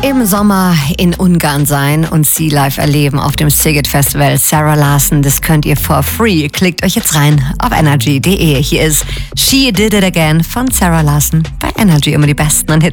Im Sommer in Ungarn sein und sie live erleben auf dem Sziget Festival. Sarah Larsson, das könnt ihr for free. Klickt euch jetzt rein auf energy.de. Hier ist She Did It Again von Sarah Larsson bei Energy. Immer die besten an Hits.